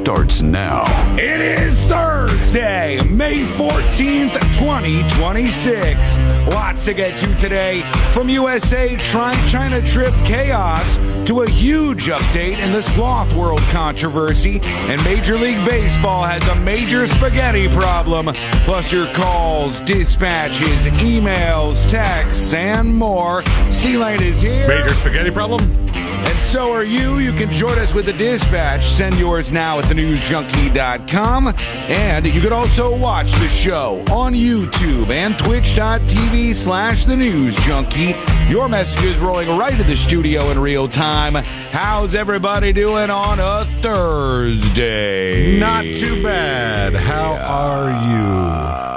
starts now. It is Thursday, May 14th, 2026. Lots to get to today, from USA China trip chaos to a huge update in the Sloth World controversy, and Major League Baseball has a major spaghetti problem, plus your calls, dispatches, emails, texts, and more. C-Lane is here. Major spaghetti problem? And so are you. You can join us with the dispatch. Send yours now at thenewsjunkie.com. And you can also watch the show on YouTube and twitch.tv/thenewsjunkie. Your messages rolling right to the studio in real time. How's everybody doing on a Thursday? Not too bad. How are you?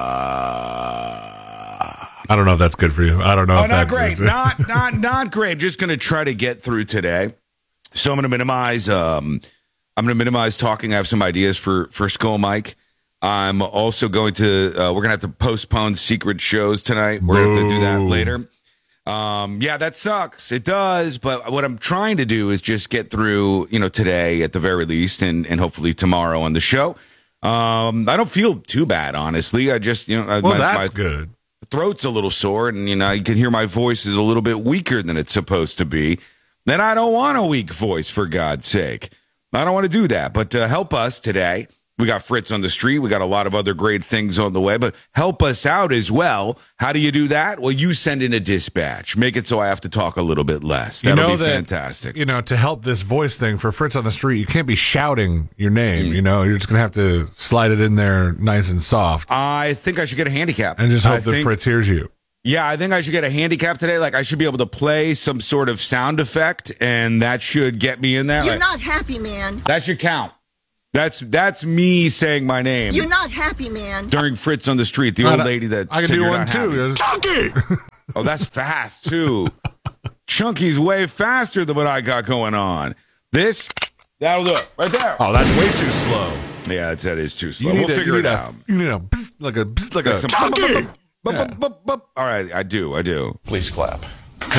I don't know if that's good for you. I don't know. Oh, if not that's great. Not great. Just going to try to get through today. So I'm going to minimize. I'm going to minimize talking. I have some ideas for Skull Mike. I'm also going to. We're going to have to postpone secret shows tonight. We're going to have to do that later. Yeah, that sucks. It does. But what I'm trying to do is just get through, today at the very least, and hopefully tomorrow on the show. I don't feel too bad, honestly. I just, that's good. Throat's a little sore, and you can hear my voice is a little bit weaker than it's supposed to be. Then I don't want a weak voice, for God's sake. I don't want to do that. But help us today. We got Fritz on the street. We got a lot of other great things on the way, but help us out as well. How do you do that? Well, you send in a dispatch. Make it so I have to talk a little bit less. That'll be fantastic. To help this voice thing for Fritz on the street, you can't be shouting your name. You're just going to have to slide it in there nice and soft. I think I should get a handicap. And just hope that Fritz hears you. Yeah, I think I should get a handicap today. Like, I should be able to play some sort of sound effect, and that should get me in there. You're not happy, man. That should count. That's me saying my name. You're not happy, man. During Fritz on the street, the old lady that I can do one too. Chunky! Oh, that's fast too. Chunky's way faster than what I got going on. That'll do it right there. Oh, that's way too slow. Yeah, that is too slow. We'll figure it out. Like a Chunky. All right, I do. Please clap. No,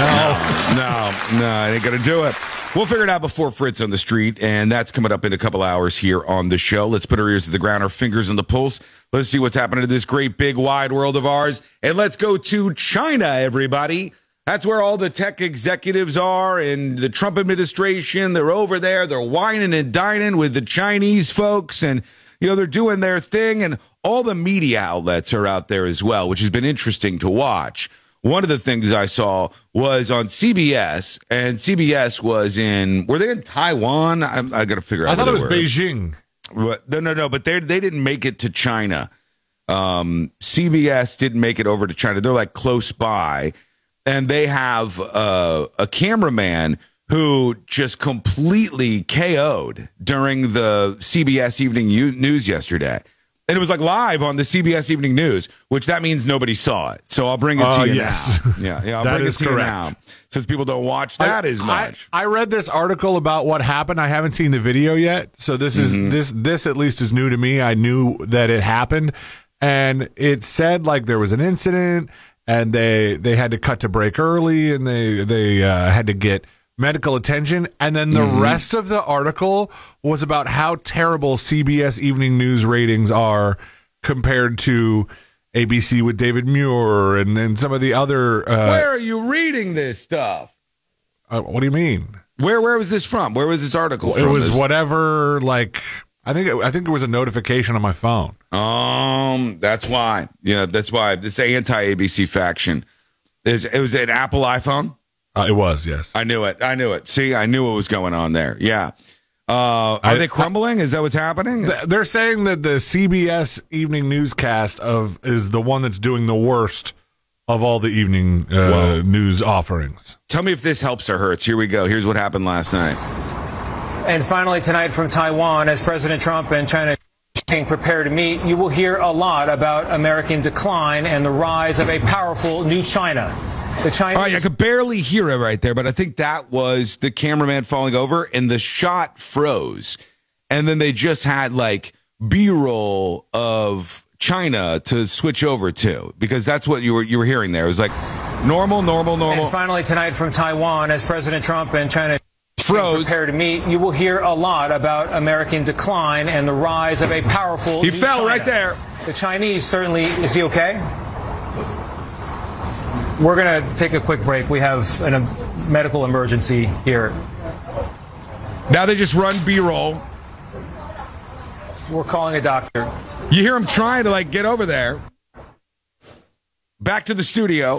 I ain't gonna do it. We'll figure it out before Fritz on the street, and that's coming up in a couple hours here on the show. Let's put our ears to the ground, our fingers on the pulse. Let's see what's happening to this great, big, wide world of ours. And let's go to China, everybody. That's where all the tech executives are, and the Trump administration. They're over there. They're whining and dining with the Chinese folks, and they're doing their thing, and all the media outlets are out there as well, which has been interesting to watch. One of the things I saw was on CBS, and CBS was were they in Taiwan? I got to figure out. I thought it was Beijing. No, but they didn't make it to China. CBS didn't make it over to China. They're like close by, and they have a cameraman who just completely KO'd during the CBS Evening News yesterday. And it was like live on the CBS Evening News, which that means nobody saw it. So I'll bring it to you now. Yeah, I'll bring it to you now. Since people don't watch that as much. I read this article about what happened. I haven't seen the video yet. So this is this at least is new to me. I knew that it happened. And it said like there was an incident, and they had to cut to break early, and they had to get medical attention, and then the rest of the article was about how terrible CBS Evening News ratings are compared to ABC with David Muir and some of the other. Where are you reading this stuff? What do you mean? Where was this from? Where was this article from? It was whatever. Like I think it was a notification on my phone. That's why. Yeah, that's why this anti-ABC faction it was an Apple iPhone. It was, yes. I knew it. See, I knew what was going on there. Yeah. Are they crumbling? Is that what's happening? They're saying that the CBS evening newscast is the one that's doing the worst of all the evening news offerings. Tell me if this helps or hurts. Here we go. Here's what happened last night. And finally tonight from Taiwan, as President Trump and China prepare to meet, you will hear a lot about American decline and the rise of a powerful new China. The Chinese. All right, I could barely hear it right there, but I think that was the cameraman falling over, and the shot froze. And then they just had like B-roll of China to switch over to, because that's what you were hearing there. It was like normal. And finally tonight from Taiwan, as President Trump and China froze. Prepare to meet. You will hear a lot about American decline and the rise of a powerful He new fell China. right there. The Chinese certainly. Is he okay? We're going to take a quick break. We have a medical emergency here. Now they just run B-roll. We're calling a doctor. You hear him trying to get over there. Back to the studio.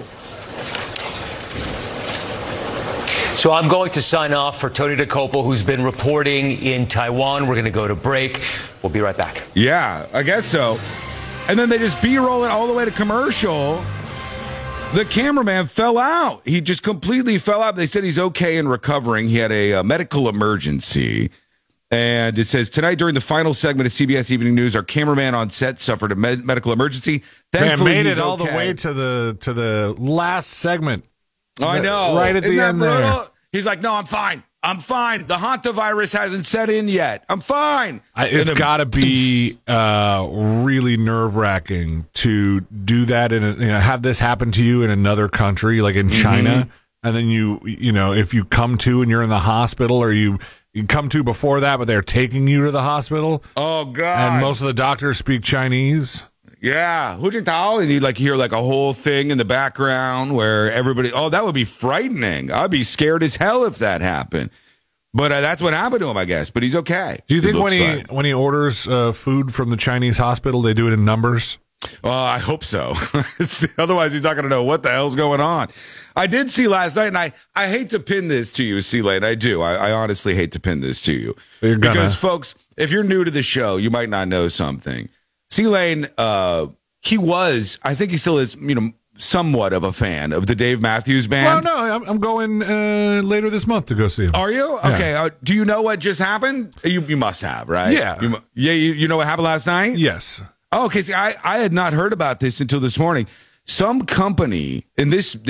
So I'm going to sign off for Tony DeCopo, who's been reporting in Taiwan. We're going to go to break. We'll be right back. Yeah, I guess so. And then they just B-roll it all the way to commercial. The cameraman fell out. He just completely fell out. They said he's okay and recovering. He had a medical emergency. And it says, tonight during the final segment of CBS Evening News, our cameraman on set suffered a medical emergency. Thankfully, Man, made he's it all the okay. way to the last segment. I know. Right at Isn't the that end brutal? there. He's like, no, I'm fine. I'm fine. The hantavirus hasn't set in yet. I'm fine. It's got to be really nerve-wracking to do that and have this happen to you in another country, like in China, and then you know, if you come to and you're in the hospital, or you come to before that, but they're taking you to the hospital. Oh God! And most of the doctors speak Chinese. Yeah, Hu Jintao, and you'd hear a whole thing in the background where everybody. Oh, that would be frightening. I'd be scared as hell if that happened. But that's what happened to him, I guess. But he's okay. Do you think when he orders food from the Chinese hospital, they do it in numbers? I hope so. Otherwise, he's not going to know what the hell's going on. I did see last night, and I hate to pin this to you, C-Lane. I do. I honestly hate to pin this to you. Because, folks, if you're new to the show, you might not know something. C-Lane, he was, I think he still is, somewhat of a fan of the Dave Matthews Band. Well, no, I'm going later this month to go see him. Are you? Yeah. Okay. Do you know what just happened? You must have, right? Yeah. You know what happened last night? Yes. Oh, okay. See, I had not heard about this until this morning. Some company, and this